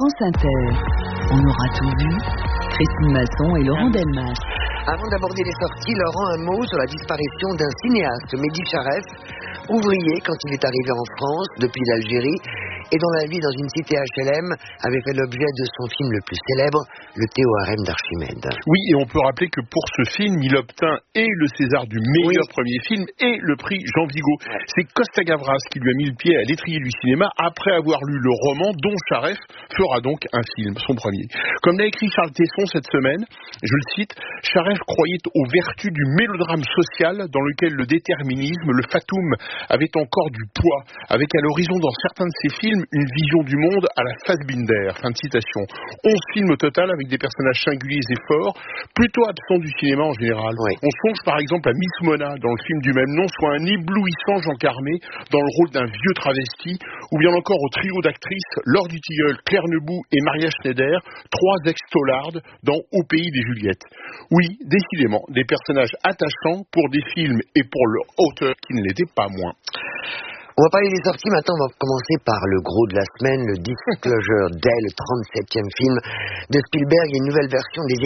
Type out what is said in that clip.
France Inter. On aura tout vu. Christine Masson et Laurent Delmas. Avant d'aborder les sorties, Laurent, un mot sur la disparition d'un cinéaste, Mehdi Charef, ouvrier quand il est arrivé en France depuis l'Algérie et dont la vie dans une cité HLM avait fait l'objet de son film le plus célèbre, le Théorème d'Archimède. Oui, et on peut rappeler que pour ce film, il obtint et le César du meilleur premier film et le prix Jean Vigo. C'est Costa Gavras qui lui a mis le pied à l'étrier du cinéma après avoir lu le roman dont Charef fera donc un film, son premier. Comme l'a écrit Charles Tesson cette semaine, je le cite, Charef croyait aux vertus du mélodrame social dans lequel le déterminisme, le fatum, avait encore du poids, avec à l'horizon dans certains de ses films une vision du monde à la Fassbinder. Fin de citation. 11 films au total avec des personnages singuliers et forts, plutôt absents du cinéma en général. On songe par exemple à Miss Mona dans le film du même nom, soit un éblouissant Jean Carmé dans le rôle d'un vieux travesti, ou bien encore au trio d'actrices Laure Dutilleul, Claire Nebout et Maria Schneider, 3 ex-taulardes dans Au pays des Juliettes. Oui, décidément, des personnages attachants pour des films et pour leur auteur qui ne l'étaient pas moins. On va parler des sorties, maintenant on va commencer par le gros de la semaine, le Disclosure Day, le 37e film de Spielberg, et une nouvelle version des